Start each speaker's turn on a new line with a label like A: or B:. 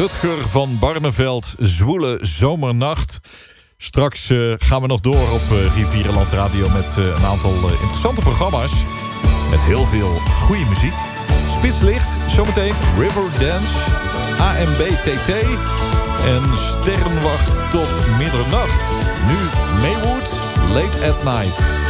A: Rutger van Barneveld, Zwoele Zomernacht. Straks gaan we nog door op Rivierenland Radio met een aantal interessante programma's. Met heel veel goede muziek. Spitslicht, zometeen Riverdance, AMBTT en Sterrenwacht tot middernacht. Nu Maywood, Late at Night.